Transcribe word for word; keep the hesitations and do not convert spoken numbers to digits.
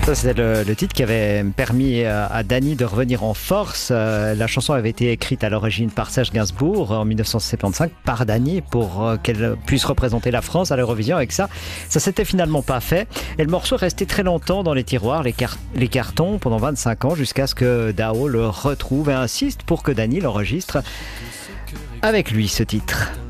Ça, c'était le, le titre qui avait permis à, à Dany de revenir en force. Euh, la chanson avait été écrite à l'origine par Serge Gainsbourg en mille neuf cent soixante-quinze par Dany pour euh, qu'elle puisse représenter la France à l'Eurovision. Avec ça, ça s'était finalement pas fait. Et le morceau restait très longtemps dans les tiroirs, les, car les cartons, pendant vingt-cinq ans, jusqu'à ce que Dao le retrouve et insiste pour que Dany l'enregistre avec lui, ce titre.